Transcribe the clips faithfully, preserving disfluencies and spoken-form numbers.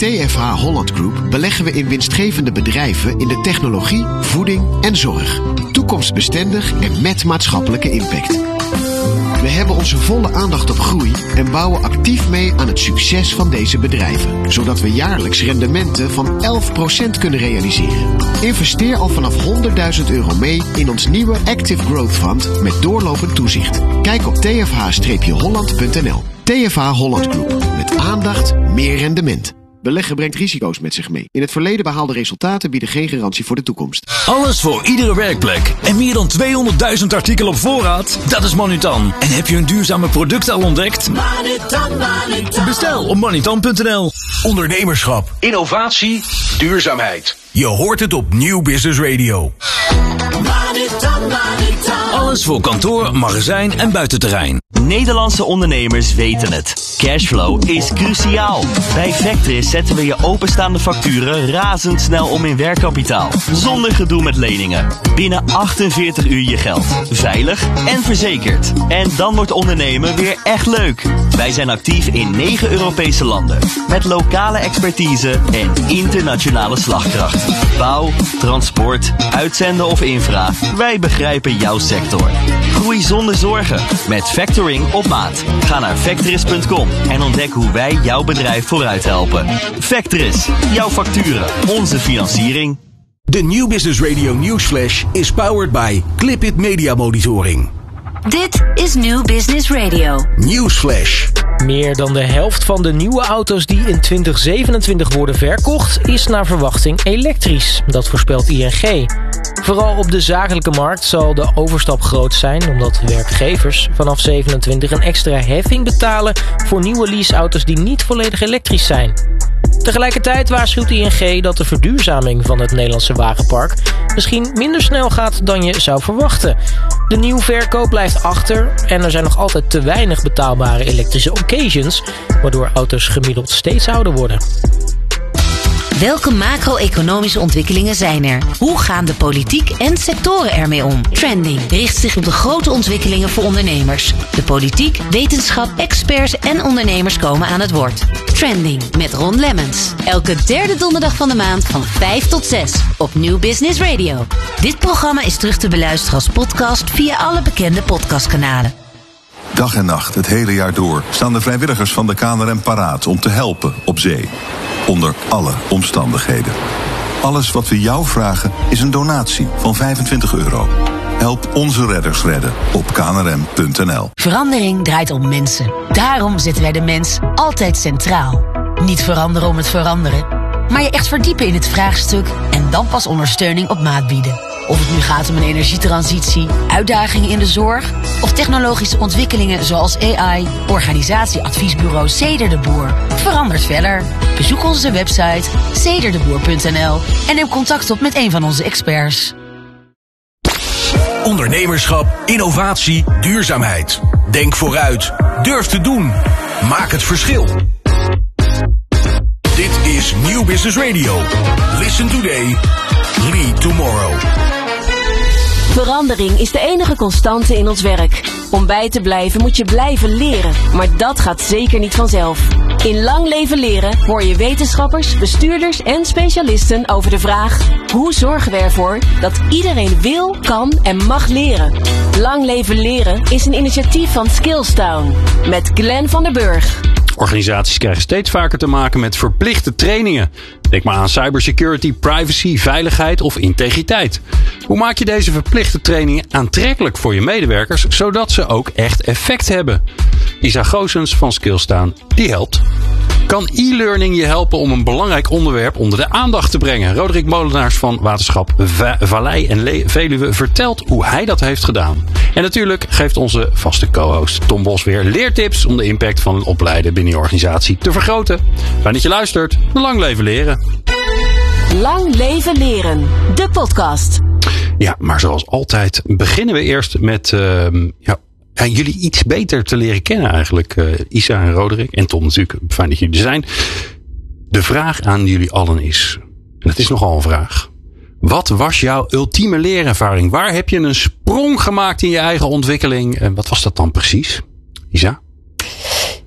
T F H Holland Group beleggen we in winstgevende bedrijven in de technologie, voeding en zorg. Toekomstbestendig en met maatschappelijke impact. We hebben onze volle aandacht op groei en bouwen actief mee aan het succes van deze bedrijven. Zodat we jaarlijks rendementen van elf procent kunnen realiseren. Investeer al vanaf honderdduizend euro mee in ons nieuwe Active Growth Fund met doorlopend toezicht. Kijk op t f h holland punt n l. T F H Holland Group. Met aandacht, meer rendement. Beleggen brengt risico's met zich mee. In het verleden behaalde resultaten bieden geen garantie voor de toekomst. Alles voor iedere werkplek. En meer dan tweehonderdduizend artikelen op voorraad? Dat is Manutan. En heb je een duurzame product al ontdekt? Manutan, Manutan. Bestel op manutan punt n l. Ondernemerschap, innovatie, duurzaamheid. Je hoort het op Nieuw Business Radio. Manutan, Manutan. Alles voor kantoor, magazijn en buitenterrein. Nederlandse ondernemers weten het. Cashflow is cruciaal. Bij Vectris zetten we je openstaande facturen razendsnel om in werkkapitaal. Zonder gedoe met leningen. Binnen achtenveertig uur je geld. Veilig en verzekerd. En dan wordt ondernemen weer echt leuk. Wij zijn actief in negen Europese landen. Met lokale expertise en internationale slagkracht. Bouw, transport, uitzenden of infra. Wij begrijpen jouw sector. Groei zonder zorgen. Met factoring op maat. Ga naar Vectris punt com en ontdek hoe wij jouw bedrijf vooruit helpen. Vectris, jouw facturen, onze financiering. De Nieuw Business Radio Newsflash is powered by Clipit Media Monitoring. Dit is Nieuw Business Radio. Newsflash. Meer dan de helft van de nieuwe auto's die in twintig zevenentwintig worden verkocht is naar verwachting elektrisch. Dat voorspelt I N G. Vooral op de zakelijke markt zal de overstap groot zijn, omdat werkgevers vanaf zevenentwintig een extra heffing betalen voor nieuwe leaseauto's die niet volledig elektrisch zijn. Tegelijkertijd waarschuwt I N G dat de verduurzaming van het Nederlandse wagenpark misschien minder snel gaat dan je zou verwachten. De nieuwverkoop blijft achter en er zijn nog altijd te weinig betaalbare elektrische occasions, waardoor auto's gemiddeld steeds ouder worden. Welke macro-economische ontwikkelingen zijn er? Hoe gaan de politiek en sectoren ermee om? Trending richt zich op de grote ontwikkelingen voor ondernemers. De politiek, wetenschap, experts en ondernemers komen aan het woord. Trending met Ron Lemmens. Elke derde donderdag van de maand van vijf tot zes op Nieuw Business Radio. Dit programma is terug te beluisteren als podcast via alle bekende podcastkanalen. Dag en nacht, het hele jaar door, staan de vrijwilligers van de K N R M paraat om te helpen op zee. Onder alle omstandigheden. Alles wat we jou vragen is een donatie van vijfentwintig euro. Help onze redders redden op k n r m punt n l. Verandering draait om mensen. Daarom zetten wij de mens altijd centraal. Niet veranderen om het veranderen, maar je echt verdiepen in het vraagstuk en dan pas ondersteuning op maat bieden. Of het nu gaat om een energietransitie, uitdagingen in de zorg of technologische ontwikkelingen zoals A I, organisatieadviesbureau Ceder de Boer. Verandert verder. Bezoek onze website ceder de boer punt n l en neem contact op met een van onze experts. Ondernemerschap, innovatie, duurzaamheid. Denk vooruit. Durf te doen. Maak het verschil. Dit is Nieuw Business Radio. Listen today. Lead tomorrow. Verandering is de enige constante in ons werk. Om bij te blijven moet je blijven leren. Maar dat gaat zeker niet vanzelf. In Lang Leven Leren hoor je wetenschappers, bestuurders en specialisten over de vraag: hoe zorgen we ervoor dat iedereen wil, kan en mag leren? Lang Leven Leren is een initiatief van Skillstown met Glenn van der Burg. Organisaties krijgen steeds vaker te maken met verplichte trainingen. Denk maar aan cybersecurity, privacy, veiligheid of integriteit. Hoe maak je deze verplichte trainingen aantrekkelijk voor je medewerkers, zodat ze ook echt effect hebben? Isa Goossens van Skillstown, die helpt. Kan e-learning je helpen om een belangrijk onderwerp onder de aandacht te brengen? Roderick Molenaars van Waterschap Va- Vallei en Le- Veluwe vertelt hoe hij dat heeft gedaan. En natuurlijk geeft onze vaste co-host Tom Bos weer leertips om de impact van het opleiden binnen je organisatie te vergroten. Fijn dat je luistert. Lang leven leren. Lang Leven Leren, de podcast. Ja, maar zoals altijd beginnen we eerst met uh, ja, ja, jullie iets beter te leren kennen eigenlijk. Uh, Isa en Roderick en Tom natuurlijk. Fijn dat jullie er zijn. De vraag aan jullie allen is, en het is nogal een vraag: wat was jouw ultieme leerervaring? Waar heb je een sprong gemaakt in je eigen ontwikkeling? En wat was dat dan precies? Isa?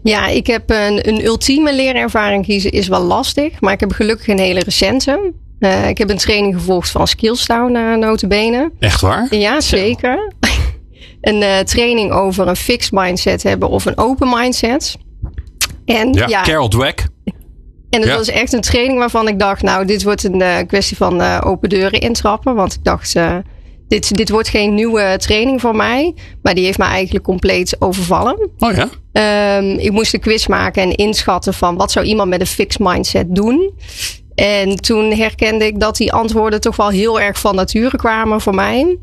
Ja, ik heb een, een ultieme leerervaring kiezen is wel lastig. Maar ik heb gelukkig een hele recente. Uh, ik heb een training gevolgd van Skillstown uh, nota bene. Echt waar? Ja, zeker. een uh, training over een fixed mindset hebben of een open mindset. En, ja, ja, Carol Dweck. En het ja. was echt een training waarvan ik dacht, nou, dit wordt een uh, kwestie van uh, open deuren intrappen. Want ik dacht, uh, dit, dit wordt geen nieuwe training voor mij. Maar die heeft mij eigenlijk compleet overvallen. Oh ja? Um, ik moest een quiz maken en inschatten van wat zou iemand met een fixed mindset doen. En toen herkende ik dat die antwoorden toch wel heel erg van nature kwamen voor mij.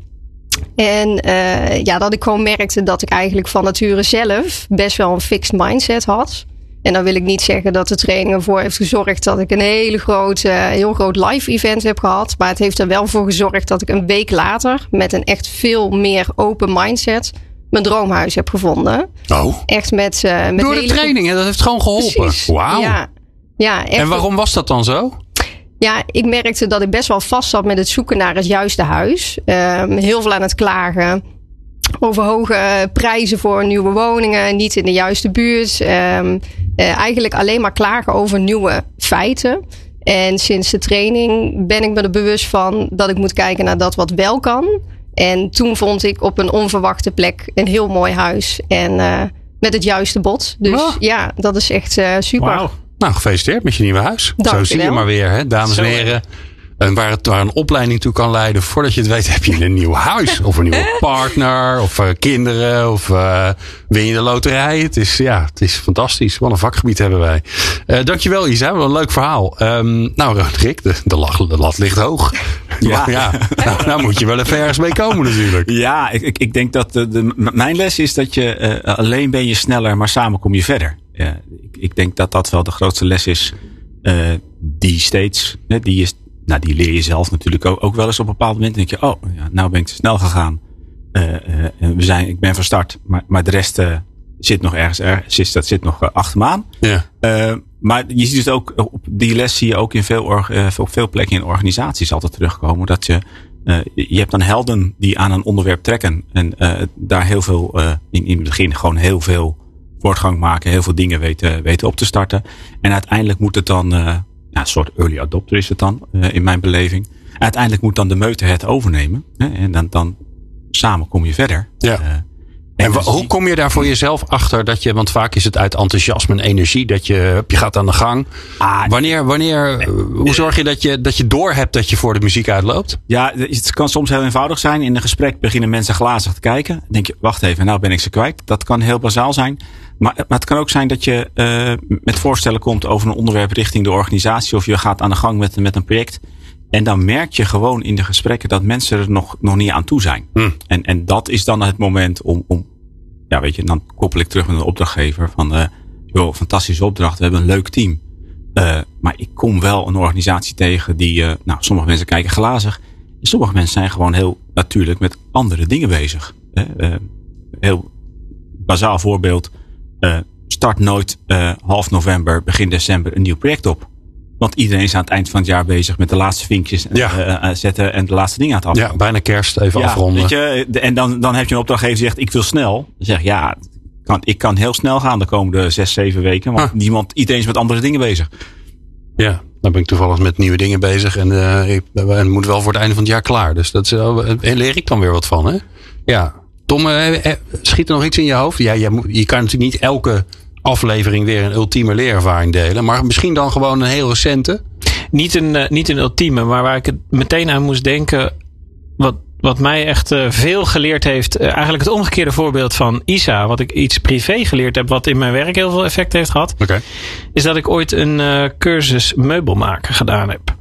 En uh, ja, dat ik gewoon merkte dat ik eigenlijk van nature zelf best wel een fixed mindset had. En dan wil ik niet zeggen dat de training ervoor heeft gezorgd dat ik een hele grote, heel groot live event heb gehad. Maar het heeft er wel voor gezorgd dat ik een week later met een echt veel meer open mindset mijn droomhuis heb gevonden. Oh. Echt met, uh, met Door de hele... training, hè? Dat heeft gewoon geholpen. Wauw. Ja. Ja, echt. En waarom was dat dan zo? Ja, ik merkte dat ik best wel vast zat met het zoeken naar het juiste huis. Um, heel veel aan het klagen over hoge prijzen voor nieuwe woningen, niet in de juiste buurt. Um, uh, eigenlijk alleen maar klagen over nieuwe feiten. En sinds de training ben ik me er bewust van dat ik moet kijken naar dat wat wel kan. En toen vond ik op een onverwachte plek een heel mooi huis. En uh, met het juiste bod. Dus oh. ja, dat is echt uh, super. Wow. Nou, gefeliciteerd met je nieuwe huis. Dank Zo je zie wel. je maar weer, hè, dames en heren. En waar, het, waar een opleiding toe kan leiden. Voordat je het weet heb je een nieuw huis. Of een nieuwe partner. Of uh, kinderen. Of uh, win je de loterij. Het is, ja, het is fantastisch. Wat een vakgebied hebben wij. Uh, dankjewel Isa. Wat een leuk verhaal. Um, nou Rick, de, de, lag, de lat ligt hoog. Ja. ja. Nou, nou moet je wel even ergens mee komen natuurlijk. Ja, ik, ik, ik denk dat de, de, mijn les is dat je uh, alleen ben je sneller. Maar samen kom je verder. Uh, ik, ik denk dat dat wel de grootste les is. Uh, die steeds, uh, die is... Nou, die leer je zelf natuurlijk ook, ook wel eens op een bepaald moment. Dan denk je, oh, ja, nou ben ik te snel gegaan. Uh, uh, we zijn, ik ben van start. Maar, maar de rest uh, zit nog ergens, ergens dat zit nog uh, achter me aan. Ja. Uh, maar je ziet het ook, op die les zie je ook in veel, or, uh, op veel plekken in organisaties altijd terugkomen. Dat je, uh, je hebt dan helden die aan een onderwerp trekken. En uh, daar heel veel, uh, in, in het begin gewoon heel veel voortgang maken. Heel veel dingen weten, weten op te starten. En uiteindelijk moet het dan... Uh, Ja, een soort early adopter is het dan, uh, in mijn beleving. Uiteindelijk moet dan de meute het overnemen. Hè, en dan, dan samen kom je verder. Ja. Uh, en en w- hoe kom je daar voor jezelf achter dat je, want vaak is het uit enthousiasme en energie dat je, je gaat aan de gang. Ah, wanneer, wanneer, uh, hoe zorg je dat je, dat je doorhebt dat je voor de muziek uitloopt? Ja, het kan soms heel eenvoudig zijn. In een gesprek beginnen mensen glazig te kijken. Dan denk je, wacht even, nou ben ik ze kwijt. Dat kan heel bazaal zijn. Maar, maar het kan ook zijn dat je uh, met voorstellen komt over een onderwerp richting de organisatie. Of je gaat aan de gang met, met een project. En dan merk je gewoon in de gesprekken dat mensen er nog, nog niet aan toe zijn. Hmm. En, en dat is dan het moment om, om, ja weet je, dan koppel ik terug met een opdrachtgever van, uh, joh, fantastische opdracht, we hebben een leuk team. Uh, maar ik kom wel een organisatie tegen die, uh, nou, sommige mensen kijken glazig. En sommige mensen zijn gewoon heel natuurlijk met andere dingen bezig. Uh, heel bazaal voorbeeld. Uh, start nooit uh, half november, begin december een nieuw project op. Want iedereen is aan het eind van het jaar bezig met de laatste vinkjes ja. uh, zetten en de laatste dingen aan het afronden. Ja, bijna kerst, even ja, afronden. Weet je, en dan, dan heb je een opdrachtgever die zegt, ik wil snel. Dan zeg je, ja, kan, ik kan heel snel gaan de komende zes, zeven weken. Want huh. niemand, iedereen is met andere dingen bezig. Ja, dan ben ik toevallig met nieuwe dingen bezig. En uh, ik en moet wel voor het einde van het jaar klaar. Dus dat uh, leer ik dan weer wat van, hè? Ja. Tom, uh, schiet er nog iets in je hoofd? Ja, je, moet, je kan natuurlijk niet elke aflevering weer een ultieme leerervaring delen. Maar misschien dan gewoon een heel recente? Niet een, uh, niet een ultieme, maar waar ik het meteen aan moest denken. Wat, wat mij echt uh, veel geleerd heeft. Uh, eigenlijk het omgekeerde voorbeeld van Isa. Wat ik iets privé geleerd heb. Wat in mijn werk heel veel effect heeft gehad. Okay. Is dat ik ooit een uh, cursus meubelmaken gedaan heb.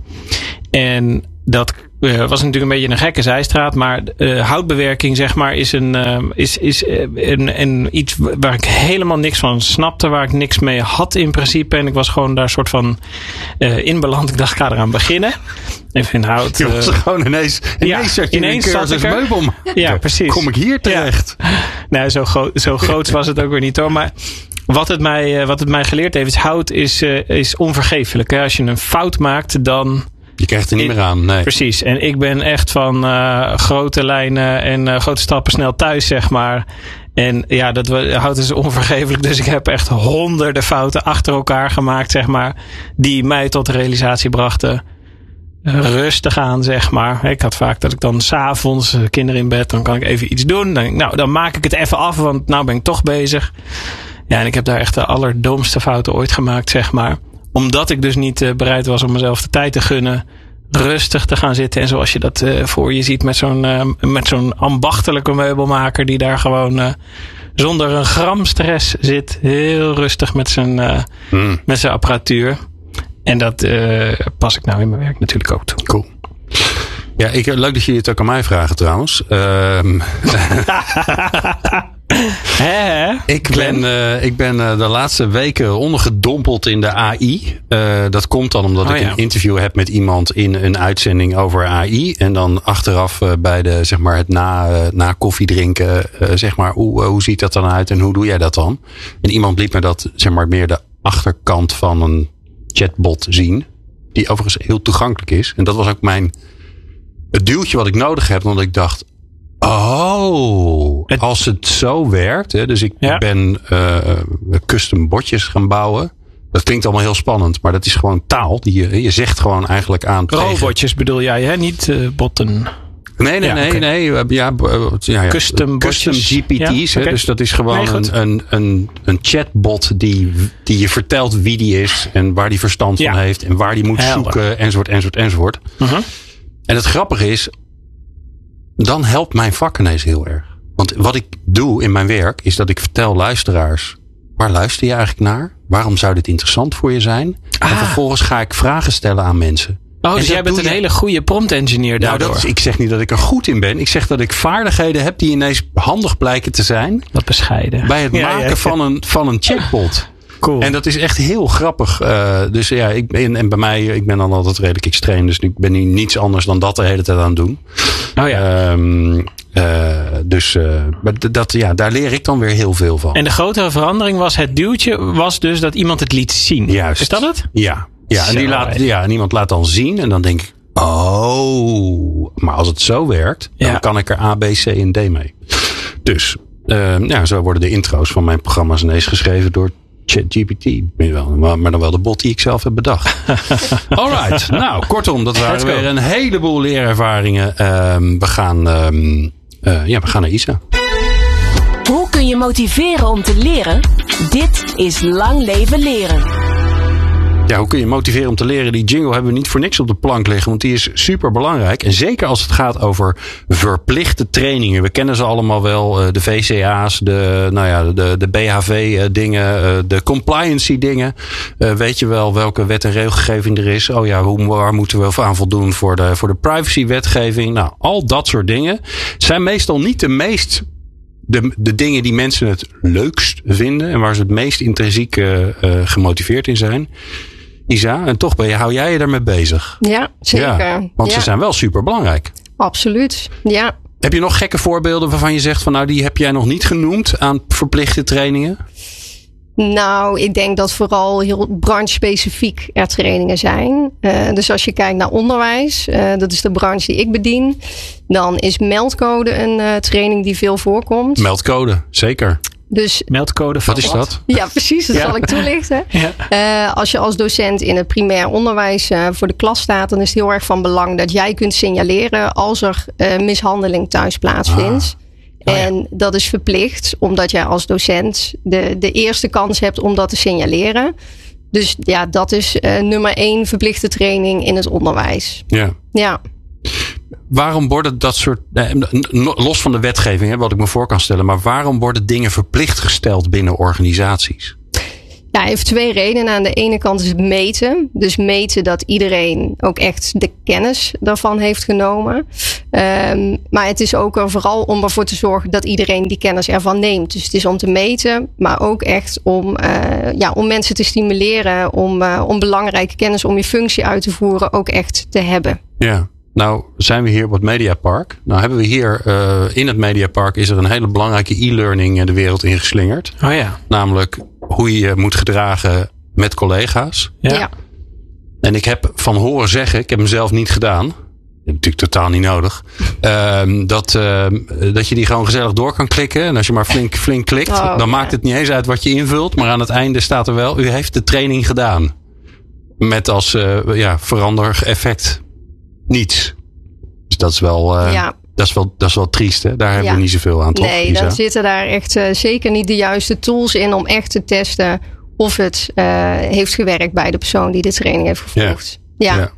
En dat uh, was natuurlijk een beetje een gekke zijstraat. Maar uh, houtbewerking, zeg maar, is, een, uh, is, is uh, een, een iets waar ik helemaal niks van snapte. Waar ik niks mee had in principe. En ik was gewoon daar soort van uh, inbeland. Ik dacht, ik ga eraan beginnen. Ik vind hout... Je was uh, gewoon ineens... Ineens ja, zat je ineens in een cursus meubel maken. Ja, precies. Kom ik hier terecht? Ja. Nou, zo, gro- zo groot was het ook weer niet hoor. Maar wat het mij, uh, wat het mij geleerd heeft, is hout is, uh, is onvergeeflijk. Hè? Als je een fout maakt, dan... Je krijgt er niet meer aan, nee. Precies. En ik ben echt van uh, grote lijnen en uh, grote stappen snel thuis, zeg maar. En ja, dat hout is onvergeeflijk. Dus ik heb echt honderden fouten achter elkaar gemaakt, zeg maar. Die mij tot de realisatie brachten. Rustig aan, zeg maar. Ik had vaak dat ik dan 's avonds, kinderen in bed, dan kan ik even iets doen. Dan denk ik, nou, dan maak ik het even af, want nou ben ik toch bezig. Ja, en ik heb daar echt de allerdomste fouten ooit gemaakt, zeg maar. Omdat ik dus niet uh, bereid was om mezelf de tijd te gunnen. Rustig te gaan zitten. En zoals je dat uh, voor je ziet met zo'n, uh, met zo'n ambachtelijke meubelmaker. Die daar gewoon uh, zonder een gram stress zit. Heel rustig met zijn, uh, mm. met zijn apparatuur. En dat uh, pas ik nou in mijn werk natuurlijk ook toe. Cool. Ja, ik, leuk dat jullie het ook aan mij vragen trouwens. Um, He, he. Ik ben, uh, ik ben uh, de laatste weken ondergedompeld in de A I. Uh, dat komt dan omdat oh, ik ja. een interview heb met iemand in een uitzending over A I. En dan achteraf uh, bij de, zeg maar, het na, uh, na koffie drinken, uh, zeg maar, hoe, uh, hoe ziet dat dan uit en hoe doe jij dat dan? En iemand liet me dat, zeg maar, meer de achterkant van een chatbot zien. Die overigens heel toegankelijk is. En dat was ook mijn, het duwtje wat ik nodig heb. Omdat ik dacht, oh, als het zo werkt. Hè, dus ik ja. ben uh, custom botjes gaan bouwen. Dat klinkt allemaal heel spannend. Maar dat is gewoon taal. Die je, je zegt gewoon eigenlijk aan. Robotjes tegen... bedoel jij, hè? Niet uh, botten. Nee, nee, ja, nee, okay. nee. Ja, ja, ja, custom, custom G P T's. Ja, okay. Dus dat is gewoon nee, een, een, een, een chatbot die, die je vertelt wie die is. En waar die verstand ja. van heeft. En waar die moet Helder. zoeken. Enzovoort, enzovoort, enzovoort. Uh-huh. En het grappige is. Dan helpt mijn vak ineens heel erg. Want wat ik doe in mijn werk. Is dat ik vertel luisteraars. Waar luister je eigenlijk naar? Waarom zou dit interessant voor je zijn? Ah. En vervolgens ga ik vragen stellen aan mensen. Oh, dus jij bent een je... hele goede prompt engineer daardoor. Nou, dat is, ik zeg niet dat ik er goed in ben. Ik zeg dat ik vaardigheden heb die ineens handig blijken te zijn. Wat bescheiden. Bij het ja, maken ja, ja. Van, een, van een chatbot. Cool. En dat is echt heel grappig. Uh, dus ja, ik, en, en bij mij, ik ben dan altijd redelijk extreem. Dus ik ben nu niets anders dan dat de hele tijd aan het doen. Oh ja. Um, uh, dus uh, dat, ja, daar leer ik dan weer heel veel van. En de grotere verandering was, het duwtje was dus dat iemand het liet zien. Juist. Is dat het? Ja. Ja, en, die laat, ja, en iemand laat dan zien en dan denk ik, oh, maar als het zo werkt, dan ja. kan ik er A, B, C en D mee. Dus, uh, ja, zo worden de intro's van mijn programma's ineens geschreven door ChatGPT. Maar, maar dan wel de bot die ik zelf heb bedacht. Alright, nou, kortom, dat waren weer een heleboel leerervaringen. Um, we gaan, um, uh, ja, we gaan naar Isa. Hoe kun je motiveren om te leren? Dit is Lang Leven Leren. Ja, hoe kun je motiveren om te leren? Die jingle hebben we niet voor niks op de plank liggen. Want die is super belangrijk. En zeker als het gaat over verplichte trainingen. We kennen ze allemaal wel. De V C A's, de, nou ja, de, de B H V dingen, de compliancy dingen. Uh, weet je wel welke wet en regelgeving er is? Oh ja, hoe, waar moeten we aan voldoen voor de, voor de privacy wetgeving? Nou, al dat soort dingen zijn meestal niet de meest... De, de dingen die mensen het leukst vinden. En waar ze het meest intrinsiek uh, uh, gemotiveerd in zijn. Isa, en toch ben je, hou jij je daarmee bezig? Ja, zeker. Ja, want ja. ze zijn wel super belangrijk. Absoluut, ja. Heb je nog gekke voorbeelden waarvan je zegt van nou die heb jij nog niet genoemd aan verplichte trainingen? Nou, ik denk dat vooral heel branchespecifiek er trainingen zijn. Uh, dus als je kijkt naar onderwijs, uh, dat is de branche die ik bedien. Dan is meldcode een uh, training die veel voorkomt. Meldcode, zeker. Dus, meldcode van wat is dat? Ja, precies. Dat ja. zal ik toelichten. Ja. Uh, als je als docent in het primair onderwijs uh, voor de klas staat, dan is het heel erg van belang dat jij kunt signaleren als er uh, mishandeling thuis plaatsvindt. Ah. Oh, en ja. dat is verplicht, omdat jij als docent de, de eerste kans hebt om dat te signaleren. Dus ja, dat is uh, nummer één verplichte training in het onderwijs. Ja. Ja. Waarom worden dat soort, los van de wetgeving, hè, wat ik me voor kan stellen, maar waarom worden dingen verplicht gesteld binnen organisaties? Ja, hij heeft twee redenen. Aan de ene kant is het meten. Dus meten dat iedereen ook echt de kennis daarvan heeft genomen. Um, maar het is ook er vooral om ervoor te zorgen dat iedereen die kennis ervan neemt. Dus het is om te meten, maar ook echt om, uh, ja, om mensen te stimuleren. Om, uh, om belangrijke kennis om je functie uit te voeren ook echt te hebben. Ja. Nou zijn we hier op het Mediapark. Nou hebben we hier uh, in het Mediapark is er een hele belangrijke e-learning de wereld ingeslingerd. Oh ja. Namelijk hoe je je moet gedragen met collega's. Ja. ja. En ik heb van horen zeggen, ik heb hem zelf niet gedaan. natuurlijk totaal niet nodig. Um, dat, uh, dat je die gewoon gezellig door kan klikken. En als je maar flink, flink klikt, oh, dan ja. maakt het niet eens uit wat je invult. Maar aan het einde staat er wel, u heeft de training gedaan. Met als uh, ja, verander effect niets. Dus dat is wel, uh, ja. dat is wel, dat is wel triest. Hè? Daar hebben ja. we niet zoveel aan, toch? Nee, Lisa? Dan zitten daar echt uh, zeker niet de juiste tools in om echt te testen of het uh, heeft gewerkt bij de persoon die de training heeft gevolgd. Ja. ja. ja.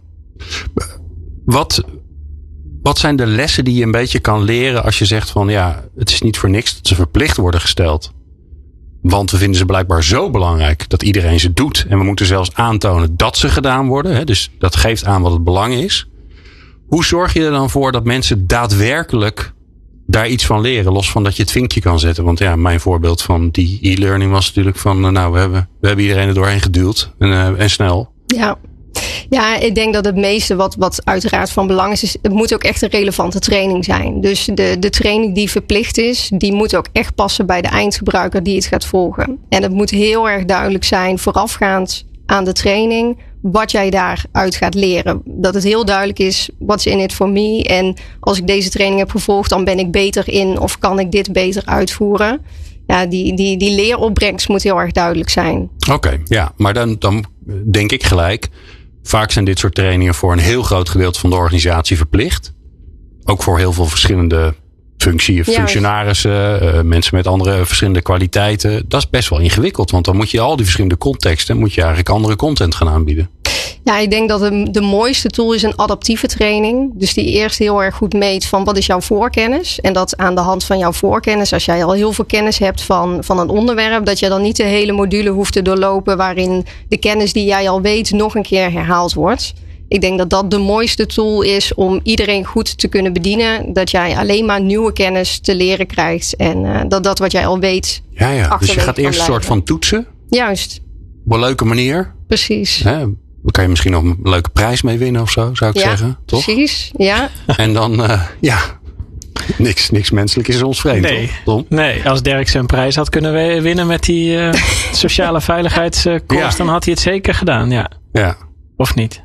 Wat, wat zijn de lessen die je een beetje kan leren als je zegt van ja, het is niet voor niks dat ze verplicht worden gesteld. Want we vinden ze blijkbaar zo belangrijk dat iedereen ze doet. En we moeten zelfs aantonen dat ze gedaan worden. Hè? Dus dat geeft aan wat het belang is. Hoe zorg je er dan voor dat mensen daadwerkelijk daar iets van leren? Los van dat je het vinkje kan zetten. Want ja, mijn voorbeeld van die e-learning was natuurlijk van nou, we hebben, we hebben iedereen er doorheen geduwd. En, uh, en snel. Ja. Ja, ik denk dat het meeste wat, wat uiteraard van belang is, is, het moet ook echt een relevante training zijn. Dus de, de training die verplicht is, die moet ook echt passen bij de eindgebruiker die het gaat volgen. En het moet heel erg duidelijk zijn, voorafgaand aan de training, wat jij daaruit gaat leren. Dat het heel duidelijk is, what's in it for me? En als ik deze training heb gevolgd, dan ben ik beter in of kan ik dit beter uitvoeren. Ja, die, die, die leeropbrengst moet heel erg duidelijk zijn. Oké, okay, ja, maar dan, dan denk ik gelijk. Vaak zijn dit soort trainingen voor een heel groot gedeelte van de organisatie verplicht. Ook voor heel veel verschillende functie, functionarissen, uh, mensen met andere verschillende kwaliteiten. Dat is best wel ingewikkeld, want dan moet je al die verschillende contexten, moet je eigenlijk andere content gaan aanbieden. Ja, ik denk dat de, de mooiste tool is een adaptieve training. Dus die eerst heel erg goed meet van wat is jouw voorkennis. En dat aan de hand van jouw voorkennis, als jij al heel veel kennis hebt van, van een onderwerp, dat je dan niet de hele module hoeft te doorlopen waarin de kennis die jij al weet nog een keer herhaald wordt. Ik denk dat dat de mooiste tool is om iedereen goed te kunnen bedienen. Dat jij alleen maar nieuwe kennis te leren krijgt. En uh, dat dat wat jij al weet. Ja, ja. Dus je gaat eerst een soort van toetsen. Juist. Op een leuke manier. Precies. Hè? Daar kan je misschien nog een leuke prijs mee winnen of zo, zou ik ja, zeggen. Toch? Precies, ja. En dan, uh, ja, niks, niks menselijk is ons vreemd, nee, toch? Tom? Nee, als Derk zijn prijs had kunnen winnen met die uh, sociale veiligheidscourse, ja. dan had hij het zeker gedaan, ja. Ja. Of niet?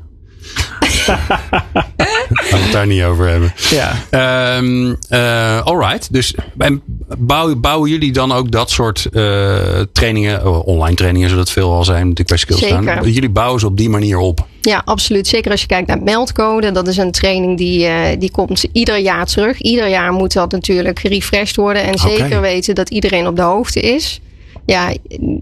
Laten we het daar niet over hebben. Ja. Um, uh, alright. Dus bouwen, bouwen jullie dan ook dat soort uh, trainingen, uh, online trainingen zullen het veel al zijn, natuurlijk bij Skillstaan. Zeker. Jullie bouwen ze op die manier op? Ja, absoluut. Zeker als je kijkt naar meldcode. Dat is een training die, uh, die komt ieder jaar terug. Ieder jaar moet dat natuurlijk gerefreshed worden. En zeker okay. weten dat iedereen op de hoogte is. Ja,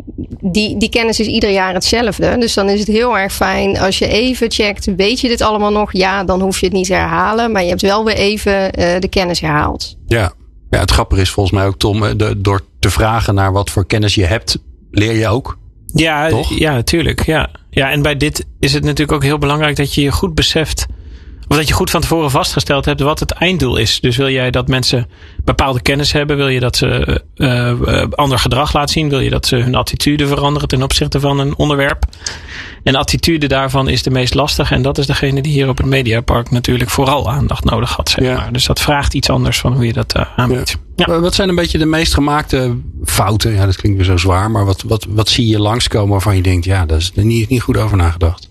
die, die kennis is ieder jaar hetzelfde. Dus dan is het heel erg fijn als je even checkt, weet je dit allemaal nog? Ja, dan hoef je het niet te herhalen. Maar je hebt wel weer even uh, de kennis herhaald. Ja. ja, het grappige is volgens mij ook, Tom, de, door te vragen naar wat voor kennis je hebt, leer je ook. Ja, toch? Ja, natuurlijk. Ja. ja, en bij dit is het natuurlijk ook heel belangrijk dat je je goed beseft, of dat je goed van tevoren vastgesteld hebt wat het einddoel is. Dus wil jij dat mensen bepaalde kennis hebben? Wil je dat ze uh, uh, ander gedrag laten zien? Wil je dat ze hun attitude veranderen ten opzichte van een onderwerp? En de attitude daarvan is de meest lastige. En dat is degene die hier op het Mediapark natuurlijk vooral aandacht nodig had. Zeg ja. maar. Dus dat vraagt iets anders van hoe je dat uh, aanbiedt. Ja. Ja. Wat zijn een beetje de meest gemaakte fouten? Ja, dat klinkt weer zo zwaar. Maar wat, wat, wat zie je langskomen waarvan je denkt, ja, daar is er niet, niet goed over nagedacht?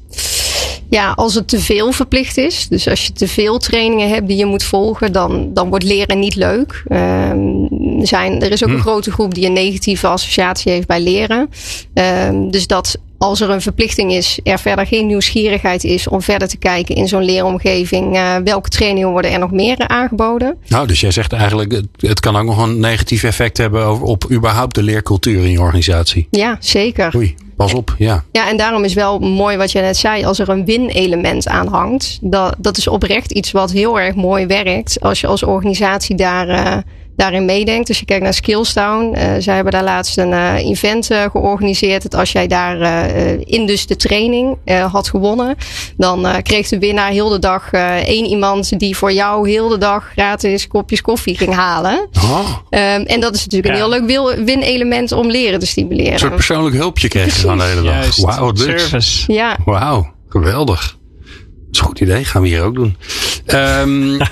Ja, als het te veel verplicht is. Dus als je te veel trainingen hebt die je moet volgen, dan, dan wordt leren niet leuk. Um, zijn, er is ook hm. een grote groep die een negatieve associatie heeft bij leren. Um, dus dat als er een verplichting is, er verder geen nieuwsgierigheid is om verder te kijken in zo'n leeromgeving. Uh, welke trainingen worden er nog meer aangeboden? Nou, dus jij zegt eigenlijk, het, het kan ook nog een negatief effect hebben op, op überhaupt de leercultuur in je organisatie. Ja, zeker. Oei. Pas op, ja. Ja, en daarom is wel mooi wat je net zei. Als er een win-element aan hangt. Dat, dat is oprecht iets wat heel erg mooi werkt. Als je als organisatie daar, uh, daarin meedenkt. Als je kijkt naar Skillstown. Uh, zij hebben daar laatst een uh, event uh, georganiseerd. Dat als jij daar uh, in dus de training uh, had gewonnen. Dan uh, kreeg de winnaar heel de dag uh, één iemand die voor jou heel de dag gratis kopjes koffie ging halen. Oh. Um, en dat is natuurlijk ja. een heel leuk win-element om leren te stimuleren. Een soort persoonlijk hulpje kreeg je dan de hele dag. Wauw, wat leuk. Service. Ja. Wauw, geweldig. Dat is een goed idee. Gaan we hier ook doen. Um, ja,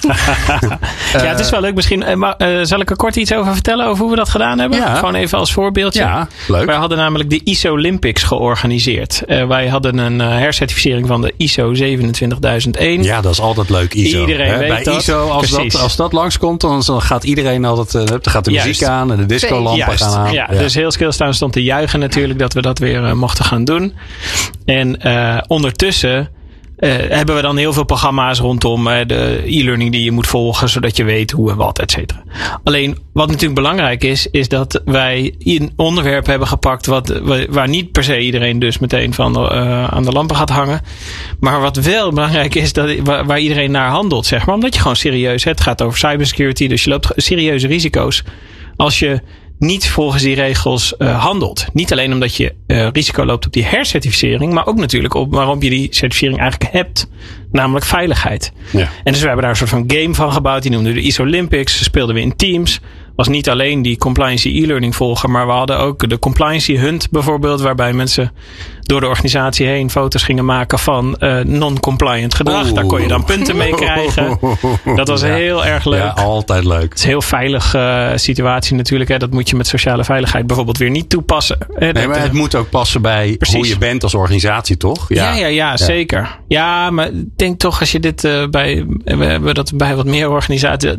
het is wel leuk. Misschien uh, maar, uh, zal ik er kort iets over vertellen over hoe we dat gedaan hebben? Ja. Gewoon even als voorbeeldje. Ja, leuk. Wij hadden namelijk de I S O Olympics georganiseerd. Uh, wij hadden een uh, hercertificering van de I S O zevenentwintigduizend één. Ja, dat is altijd leuk. I S O. Iedereen He, weet bij dat. I S O, als dat, als dat langskomt, dan, dan gaat iedereen altijd, uh, dan gaat de muziek Juist. aan en de discolampen Juist. gaan aan. Ja, ja. Dus heel stilstaan stond te juichen natuurlijk dat we dat weer uh, mochten gaan doen. En uh, ondertussen Uh, hebben we dan heel veel programma's rondom uh, de e-learning die je moet volgen, zodat je weet hoe en wat, et cetera. Alleen, wat natuurlijk belangrijk is, is dat wij een onderwerp hebben gepakt wat, waar niet per se iedereen dus meteen van uh, aan de lampen gaat hangen. Maar wat wel belangrijk is, dat, waar, waar iedereen naar handelt, zeg maar. Omdat je gewoon serieus, het gaat over cybersecurity, dus je loopt serieuze risico's als je niet volgens die regels uh, handelt. Niet alleen omdat je uh, risico loopt op die hercertificering, maar ook natuurlijk op waarom je die certificering eigenlijk hebt. Namelijk veiligheid. Ja. En dus we hebben daar een soort van game van gebouwd. Die noemden we de I S O Olympics. Speelden we in teams. Was niet alleen die compliance e-learning volgen, maar we hadden ook de compliance hunt bijvoorbeeld, waarbij mensen door de organisatie heen foto's gingen maken van uh, non-compliant gedrag. Oeh. Daar kon je dan punten mee krijgen. Dat was ja. heel erg leuk. Ja, altijd leuk. Het is een heel veilige uh, situatie natuurlijk. Hè. Dat moet je met sociale veiligheid bijvoorbeeld weer niet toepassen. Hè. Nee, dat, maar het uh, moet ook passen bij precies. Hoe je bent als organisatie, toch? Ja, ja, ja, ja, ja. zeker. Ja, maar ik denk toch als je dit uh, bij, we hebben dat bij wat meer organisaties.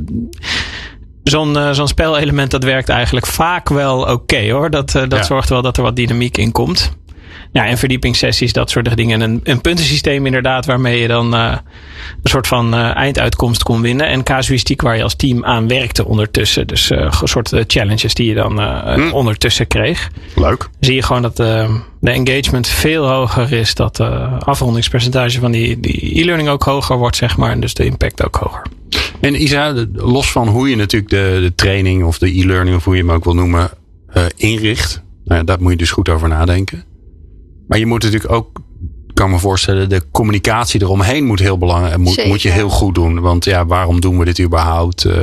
Zo'n, uh, zo'n spelelement dat werkt eigenlijk vaak wel oké okay, hoor. Dat, uh, dat ja. zorgt wel dat er wat dynamiek in komt. Ja, en verdiepingssessies, dat soort dingen. En een, een puntensysteem inderdaad waarmee je dan uh, een soort van uh, einduitkomst kon winnen. En casuïstiek waar je als team aan werkte ondertussen. Dus uh, een soort uh, challenges die je dan uh, hm. ondertussen kreeg. Leuk. Zie je gewoon dat uh, de engagement veel hoger is. Dat de uh, afrondingspercentage van die, die e-learning ook hoger wordt, zeg maar. En dus de impact ook hoger. En Isa, los van hoe je natuurlijk de, de training of de e-learning of hoe je hem ook wil noemen uh, inricht. Nou, daar moet je dus goed over nadenken. Maar je moet natuurlijk ook, kan me voorstellen, de communicatie eromheen moet heel belangrijk, moet, moet je heel goed doen. Want ja, waarom doen we dit überhaupt? Uh,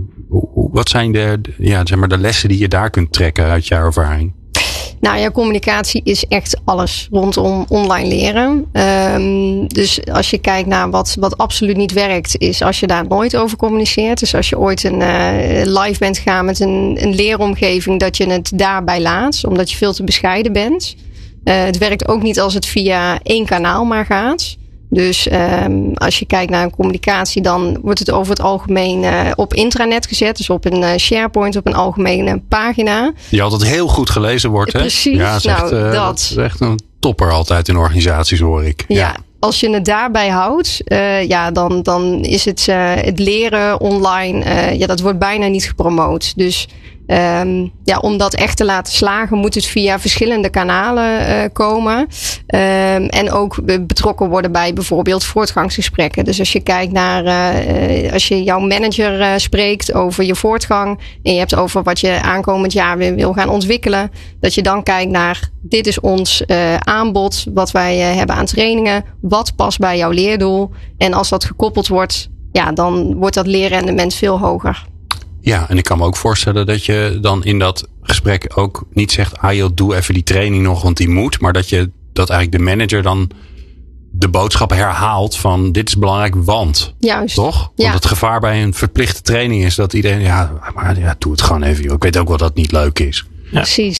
wat zijn de, ja, zeg maar de lessen die je daar kunt trekken uit jouw ervaring? Nou ja, communicatie is echt alles rondom online leren. Um, dus als je kijkt naar wat, wat absoluut niet werkt, is als je daar nooit over communiceert. Dus als je ooit een uh, live bent gegaan met een, een leeromgeving, dat je het daarbij laat, omdat je veel te bescheiden bent. Uh, het werkt ook niet als het via één kanaal maar gaat. Dus um, als je kijkt naar een communicatie, dan wordt het over het algemeen uh, op intranet gezet. Dus op een uh, SharePoint, op een algemene pagina. Die altijd heel goed gelezen wordt, hè? Precies. Ja, is nou, echt, uh, dat. dat is echt een topper altijd in organisaties, hoor ik. Ja, ja. Als je het daarbij houdt, uh, ja, dan, dan is het, uh, het leren online, uh, ja, dat wordt bijna niet gepromoot. Dus Um, ja, om dat echt te laten slagen moet het via verschillende kanalen uh, komen. Um, en ook betrokken worden bij bijvoorbeeld voortgangsgesprekken. Dus als je kijkt naar, uh, als je jouw manager uh, spreekt over je voortgang en je hebt over wat je aankomend jaar weer wil gaan ontwikkelen, dat je dan kijkt naar, dit is ons uh, aanbod, wat wij uh, hebben aan trainingen, wat past bij jouw leerdoel. En als dat gekoppeld wordt, ja, dan wordt dat leerrendement veel hoger. Ja, en ik kan me ook voorstellen dat je dan in dat gesprek ook niet zegt, ah joh, doe even die training nog, want die moet. Maar dat je dat eigenlijk de manager dan de boodschap herhaalt van, dit is belangrijk, want. Juist. Toch? Want ja. het gevaar bij een verplichte training is dat iedereen, ja, maar ja, doe het gewoon even, joh. Ik weet ook wel dat het niet leuk is. Ja. Precies.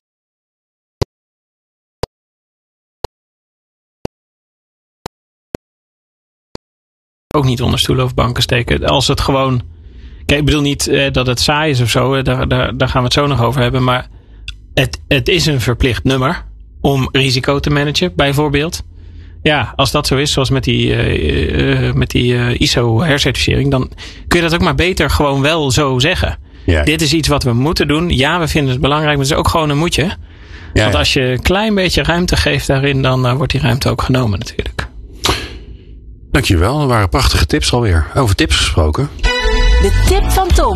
Ook niet onder stoelen of banken steken. Als het gewoon, kijk, ik bedoel niet eh, dat het saai is of zo. Daar, daar, daar gaan we het zo nog over hebben. Maar het, het is een verplicht nummer om risico te managen, bijvoorbeeld. Ja, als dat zo is, zoals met die, uh, uh, met die uh, I S O hercertificering, dan kun je dat ook maar beter gewoon wel zo zeggen. Ja. Dit is iets wat we moeten doen. Ja, we vinden het belangrijk, maar het is ook gewoon een moetje. Ja, Want als je een klein beetje ruimte geeft daarin, dan uh, wordt die ruimte ook genomen natuurlijk. Dankjewel, dat waren prachtige tips alweer. Over tips gesproken. De tip van Tom.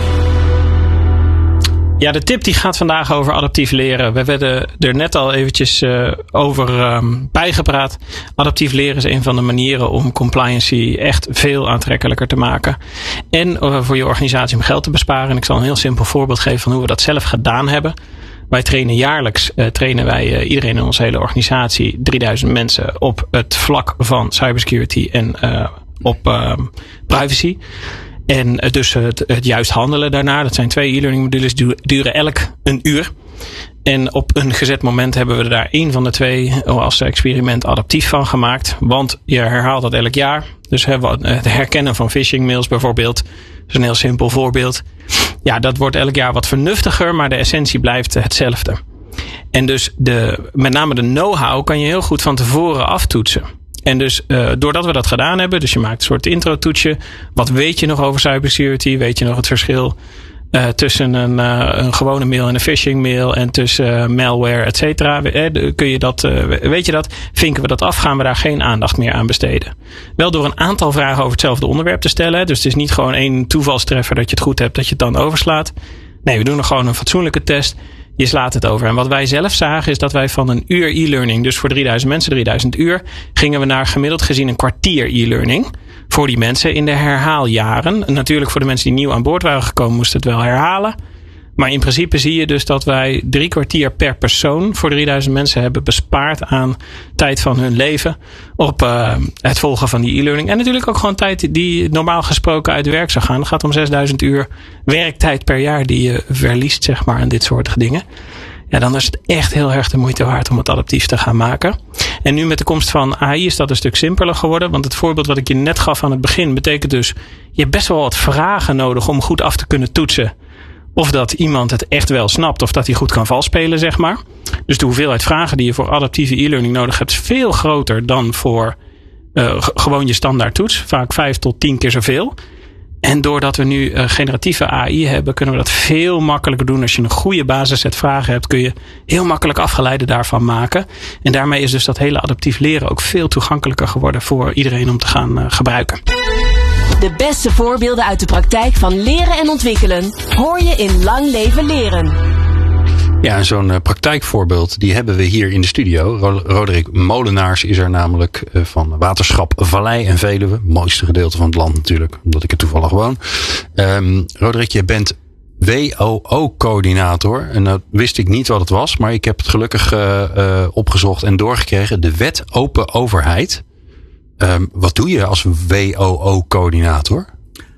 Ja, de tip die gaat vandaag over adaptief leren. We werden er net al eventjes uh, over um, bijgepraat. Adaptief leren is een van de manieren om compliancy echt veel aantrekkelijker te maken. En uh, voor je organisatie om geld te besparen. En ik zal een heel simpel voorbeeld geven van hoe we dat zelf gedaan hebben. Wij trainen jaarlijks, uh, trainen wij uh, iedereen in onze hele organisatie, drieduizend mensen op het vlak van cybersecurity en uh, op uh, privacy. En uh, dus het, het juist handelen daarna. Dat zijn twee e-learning modules, die duren elk een uur. En op een gezet moment hebben we er daar één van de twee als experiment adaptief van gemaakt. Want je herhaalt dat elk jaar. Dus het herkennen van phishing mails bijvoorbeeld. Dat is een heel simpel voorbeeld. Ja, dat wordt elk jaar wat vernuftiger, maar de essentie blijft hetzelfde. En dus de, met name de know-how kan je heel goed van tevoren aftoetsen. En dus uh, doordat we dat gedaan hebben, dus je maakt een soort intro-toetsje. Wat weet je nog over cybersecurity? Weet je nog het verschil Uh, tussen een, uh, een gewone mail en een phishing mail en tussen uh, malware, et cetera. Eh, kun je dat, uh, weet je dat? Vinken we dat af, gaan we daar geen aandacht meer aan besteden. Wel door een aantal vragen over hetzelfde onderwerp te stellen. Dus het is niet gewoon één toevalstreffer dat je het goed hebt, dat je het dan overslaat. Nee, we doen er gewoon een fatsoenlijke test. Je slaat het over. En wat wij zelf zagen is dat wij van een uur e-learning, dus voor drieduizend mensen, drieduizend uur, gingen we naar gemiddeld gezien een kwartier e-learning. Voor die mensen in de herhaaljaren. En natuurlijk voor de mensen die nieuw aan boord waren gekomen moesten het wel herhalen. Maar in principe zie je dus dat wij drie kwartier per persoon voor drieduizend mensen hebben bespaard aan tijd van hun leven op uh, het volgen van die e-learning. En natuurlijk ook gewoon tijd die normaal gesproken uit de werk zou gaan. Het gaat om zesduizend uur werktijd per jaar die je verliest, zeg maar, aan dit soort dingen. Ja, dan is het echt heel erg de moeite waard om het adaptief te gaan maken. En nu met de komst van A I is dat een stuk simpeler geworden. Want het voorbeeld wat ik je net gaf aan het begin betekent dus, je hebt best wel wat vragen nodig om goed af te kunnen toetsen. Of dat iemand het echt wel snapt of dat hij goed kan valspelen, zeg maar. Dus de hoeveelheid vragen die je voor adaptieve e-learning nodig hebt is veel groter dan voor uh, g- gewoon je standaard toets. Vaak vijf tot tien keer zoveel. En doordat we nu uh, generatieve A I hebben, kunnen we dat veel makkelijker doen. Als je een goede basisset vragen hebt, kun je heel makkelijk afgeleiden daarvan maken. En daarmee is dus dat hele adaptief leren ook veel toegankelijker geworden voor iedereen om te gaan uh, gebruiken. De beste voorbeelden uit de praktijk van leren en ontwikkelen hoor je in Lang Leven Leren. Ja, en zo'n uh, praktijkvoorbeeld die hebben we hier in de studio. Ro- Roderick Molenaars is er namelijk uh, van Waterschap Vallei en Veluwe. Mooiste gedeelte van het land natuurlijk, omdat ik er toevallig woon. Um, Roderick, je bent W O O-coördinator. En dat wist ik niet wat het was, maar ik heb het gelukkig uh, uh, opgezocht en doorgekregen. De Wet Open Overheid. Um, wat doe je als W O O-coördinator?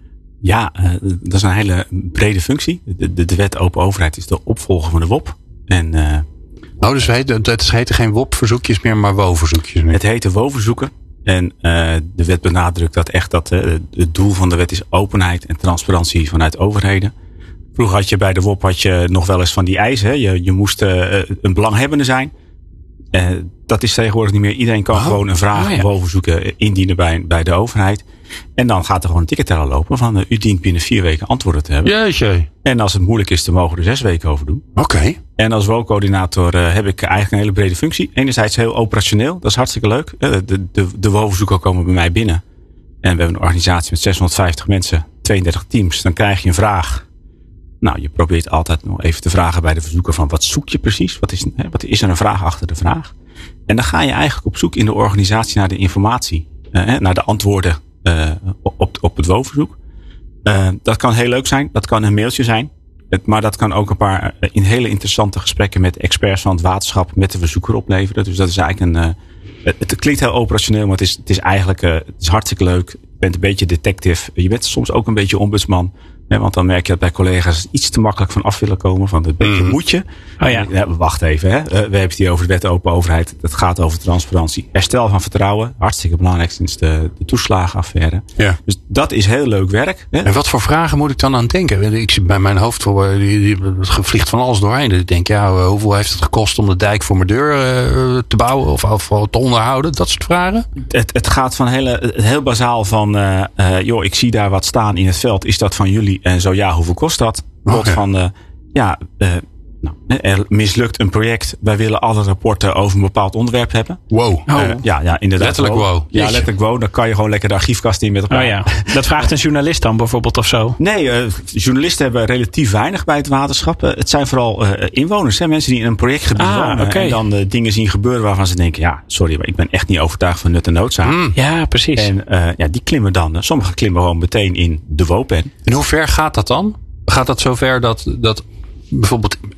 Ja, uh, dat is een hele brede functie. De, de, de Wet Open Overheid is de opvolger van de W O P. En, uh, oh, dus het, het heten geen W O P-verzoekjes meer, maar W O O-verzoekjes meer. Het heette W O O-verzoeken. En uh, de wet benadrukt dat echt dat uh, het doel van de wet is openheid en transparantie vanuit overheden. Vroeger had je bij de W O P had je nog wel eens van die eisen. Hè? Je, je moest uh, een belanghebbende zijn. Uh, dat is tegenwoordig niet meer. Iedereen kan oh. gewoon een vraag oh, ja. W O O-verzoeken indienen bij, bij de overheid. En dan gaat er gewoon een ticketteller lopen van uh, u dient binnen vier weken antwoorden te hebben. Jeetje. En als het moeilijk is, dan mogen we er zes weken over doen. Oké. Okay. En als W O O-coördinator uh, heb ik eigenlijk een hele brede functie. Enerzijds heel operationeel, dat is hartstikke leuk. Uh, de de, de W O O-verzoeken komen bij mij binnen. En we hebben een organisatie met zeshonderdvijftig mensen, tweeëndertig teams. Dan krijg je een vraag. Nou, je probeert altijd nog even te vragen bij de verzoeker van wat zoek je precies? Wat is, hè, wat is er een vraag achter de vraag? En dan ga je eigenlijk op zoek in de organisatie naar de informatie. Uh, naar de antwoorden uh, op, op het W O O-verzoek. Uh, dat kan heel leuk zijn. Dat kan een mailtje zijn. Het, maar dat kan ook een paar uh, in hele interessante gesprekken met experts van het waterschap met de verzoeker opleveren. Dus dat is eigenlijk een... Uh, het, het klinkt heel operationeel, maar het is, het is eigenlijk uh, het is hartstikke leuk. Je bent een beetje detective. Je bent soms ook een beetje ombudsman. Nee, want dan merk je dat bij collega's iets te makkelijk van af willen komen. Van het beetje mm. moet je. Oh ja. Ja, wacht even. Hè. Uh, we hebben het hier over de wet open overheid. Het gaat over transparantie. Herstel van vertrouwen. Hartstikke belangrijk sinds de, de toeslagenaffaire. Ja. Dus dat is heel leuk werk. Hè. En wat voor vragen moet ik dan aan denken? Ik zit bij mijn hoofd voor, die, die, het vliegt van alles doorheen. Dus ik denk, ja, hoeveel heeft het gekost om de dijk voor mijn deur uh, te bouwen of, of te onderhouden? Dat soort vragen? Het, het gaat van hele, heel bazaal van, uh, uh, joh, ik zie daar wat staan in het veld. Is dat van jullie? En zo ja, hoeveel kost dat? Tot oh, ja. van, uh, ja, uh, nou, er mislukt een project. Wij willen alle rapporten over een bepaald onderwerp hebben. Wow. Uh, oh. Ja, ja, inderdaad. Letterlijk wow. wow. Ja, letterlijk wow. Dan kan je gewoon lekker de archiefkast in met elkaar. Oh ja. Dat vraagt een journalist dan bijvoorbeeld of zo? Nee, uh, journalisten hebben relatief weinig bij het waterschap. Uh, het zijn vooral uh, inwoners. Hè? Mensen die in een projectgebied ah, wonen. Okay. En dan uh, dingen zien gebeuren waarvan ze denken, ja, sorry, maar ik ben echt niet overtuigd van nut en noodzaak. Mm. Ja, precies. En uh, ja, die klimmen dan. Uh, sommigen klimmen gewoon meteen in de W O P-pen. En hoe ver gaat dat dan? Gaat dat zover dat, dat bijvoorbeeld